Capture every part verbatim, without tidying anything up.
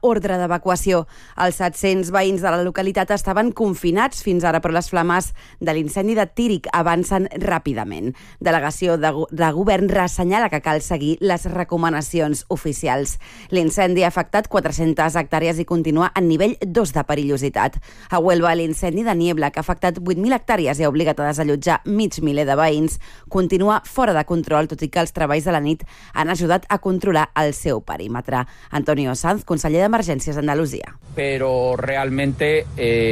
ordre d'evacuació. Els set-cents veïns de la localitat estaven confinats fins ara, però les flames de l'incendi de Tírig avancen ràpidament. Delegació de, de govern ressenyala que cal seguir les recomanacions oficials. L'incendi ha afectat quatre-centes hectàrees i continua en nivell dos de perillositat. A Huelva, l'incendi de Niebla, que ha afectat vuit mil hectàrees i ha obligat a desallotjar mig miler de veïns, continua fora de control, tot i que els treballs de la nit han ajudat a controlar el seu perímetre. Antonio Sanz, conseller d'Emergències d'Andalusia. Pero realmente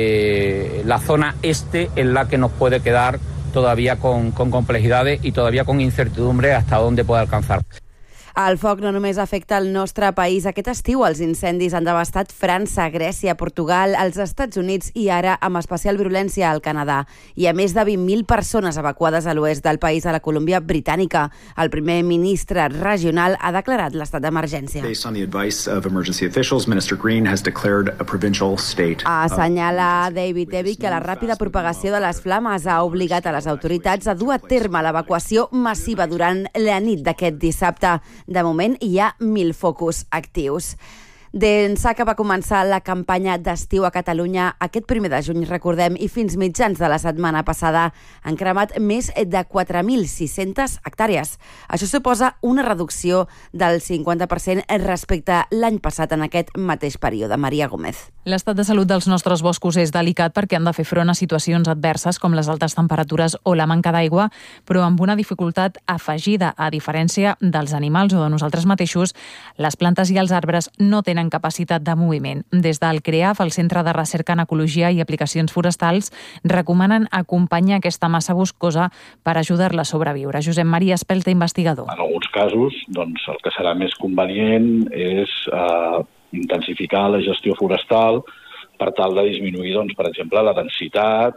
eh, la zona este es la que nos puede quedar todavía con, con complejidades y todavía con incertidumbre hasta dónde puede alcanzar. El foc no només afecta el nostre país. Aquest estiu els incendis han devastat França, Grècia, Portugal, els Estats Units i ara amb especial virulència al Canadà. Hi ha més de vint mil persones evacuades a l'oest del país, a la Colúmbia Britànica. El primer ministre regional ha declarat l'estat d'emergència. Based on the advice of emergency officials, Minister Green has declared a provincial state. Assenyala David Eby que la ràpida propagació de les flames ha obligat a les autoritats a dur a terme l'evacuació massiva durant la nit d'aquest dissabte. De moment hi ha mil focus actius. D'ençà que va començar la campanya d'estiu a Catalunya aquest primer de juny, recordem, i fins mitjans de la setmana passada han cremat més de quatre mil sis-centes hectàrees. Això suposa una reducció del cinquanta per cent respecte a l'any passat en aquest mateix període. Maria Gómez. L'estat de salut dels nostres boscos és delicat perquè han de fer front a situacions adverses com les altes temperatures o la manca d'aigua, però amb una dificultat afegida. A diferència dels animals o de nosaltres mateixos, les plantes i els arbres no tenen capacitat de moviment. Des del CREAF, el Centre de Recerca en Ecologia i Aplicacions Forestals, recomanen acompanyar aquesta massa boscosa per ajudar-la a sobreviure. Josep Maria Espelta, investigador. En alguns casos, doncs, el que serà més convenient és eh, intensificar la gestió forestal per tal de disminuir, doncs, per exemple, la densitat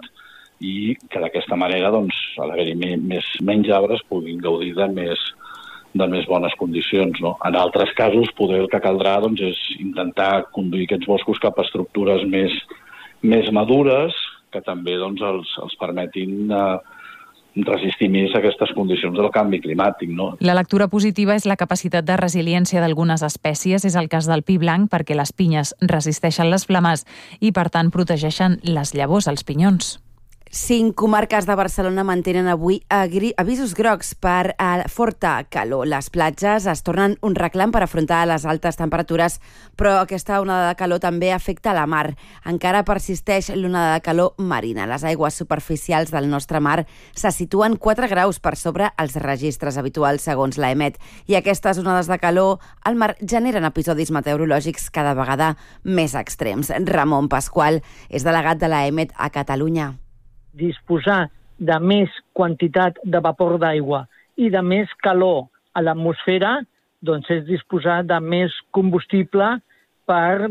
i que d'aquesta manera, doncs, a l'haver-hi més, menys arbres, puguin gaudir de més de més bones condicions, no? En altres casos, poder el que caldrà doncs, és intentar conduir aquests boscos cap a estructures més, més madures que també doncs, els, els permetin eh, resistir més a aquestes condicions del canvi climàtic. No? La lectura positiva és la capacitat de resiliència d'algunes espècies. És el cas del pi blanc, perquè les pinyes resisteixen les flames i, per tant, protegeixen les llavors, els pinyons. Cinc comarques de Barcelona mantenen avui avisos grocs per a forta calor. Les platges es tornen un reclam per afrontar les altes temperatures, però aquesta onada de calor també afecta la mar. Encara persisteix l'onada de calor marina. Les aigües superficials del nostre mar se situen quatre graus per sobre els registres habituals, segons l'EMET. I aquestes onades de calor al mar generen episodis meteorològics cada vegada més extrems. Ramon Pasqual és delegat de l'EMET a Catalunya. Disposar de més quantitat de vapor d'aigua i de més calor a l'atmosfera, doncs és disposar de més combustible per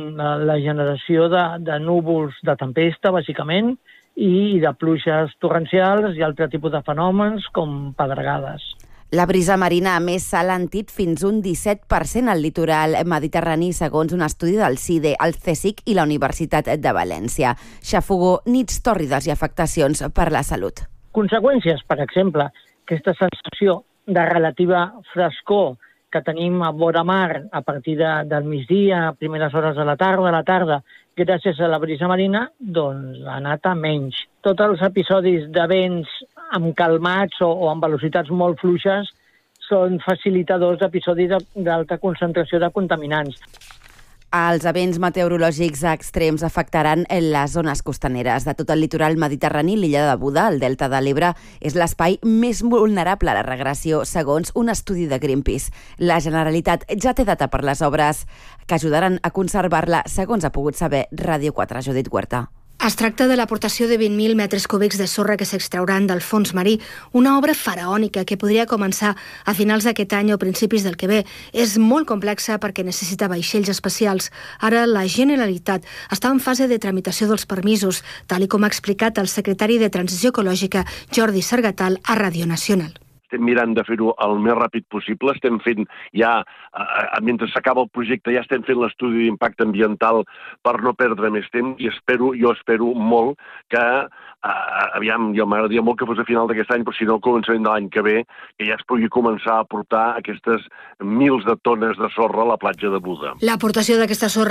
la generació de, de núvols de tempesta, bàsicament, i de pluges torrencials i altre tipus de fenòmens com pedregades. La brisa marina, a més, s'ha alentit fins un disset per cent al litoral mediterrani, segons un estudi del CIDE, el CSIC i la Universitat de València. Xafogó, nits tòrrides i afectacions per la salut. Conseqüències, per exemple, aquesta sensació de relativa frescor que tenim a vora mar a partir de, del migdia, a primeres hores de la tarda, a la tarda, gràcies a la brisa marina, doncs ha anat a menys. Tots els episodis de vents amb calmats o, o amb velocitats molt fluixes són facilitadors d'episodis d'alta concentració de contaminants. Els events meteorològics extrems afectaran les zones costaneres de tot el litoral mediterrani. L'illa de Buda, el delta de l'Ebre, és l'espai més vulnerable a la regressió, segons un estudi de Greenpeace. La Generalitat ja té data per les obres que ajudaran a conservar-la, segons ha pogut saber Ràdio quatre, Judit Huerta. Es tracta de l'aportació de vint mil metres cúbics de sorra que s'extrauran del fons marí, una obra faraònica que podria començar a finals d'aquest any o principis del que ve. És molt complexa perquè necessita vaixells especials. Ara la Generalitat està en fase de tramitació dels permisos, tal i com ha explicat el secretari de Transició Ecològica, Jordi Sargatal, a Ràdio Nacional. Estem mirant de fer-ho el més ràpid possible. Estem fent ja, eh, mentre s'acaba el projecte, ja estem fent l'estudi d'impacte ambiental per no perdre més temps i espero, jo espero molt que, eh, aviam, jo m'agradaria molt que fos a final d'aquest any, però si no, al començament de l'any que ve, que ja es pugui començar a portar aquestes mils de tones de sorra a la platja de Buda. L'aportació d'aquesta sorra